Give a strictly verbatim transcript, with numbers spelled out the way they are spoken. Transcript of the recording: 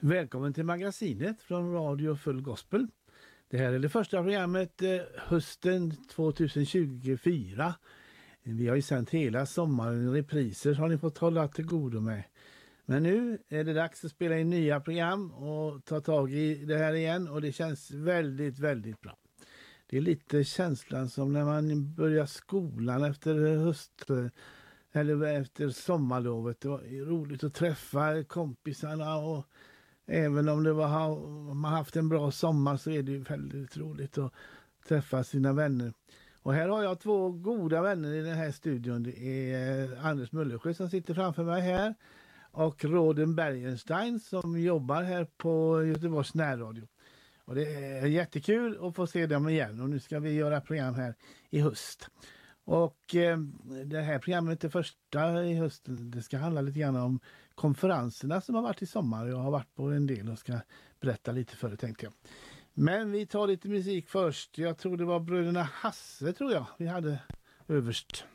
Välkommen till magasinet från Radio Full Gospel. Det här är det första programmet eh, hösten tjugohundratjugofyra. Vi har ju sänt hela sommaren i repriser så har ni fått hålla till godo med. Men nu är det dags att spela in nya program och ta tag i det här igen, och det känns väldigt, väldigt bra. Det är lite känslan som när man börjar skolan efter höst eller efter sommarlovet. Det var roligt att träffa kompisarna, och även om det var, om man haft en bra sommar så är det väldigt roligt att träffa sina vänner. Och här har jag två goda vänner i den här studion. Det är Anders Möllersjö som sitter framför mig här, och Råden Bergenstein som jobbar här på Göteborgs närradio. Och det är jättekul att få se dem igen, och nu ska vi göra program här i höst. Och eh, det här programmet är första i hösten. Det ska handla lite grann om konferenserna som har varit i sommar. Jag har varit på en del och ska berätta lite för det, tänkte jag. Men vi tar lite musik först. Jag tror det var bröderna Hasse, tror jag, vi hade överst.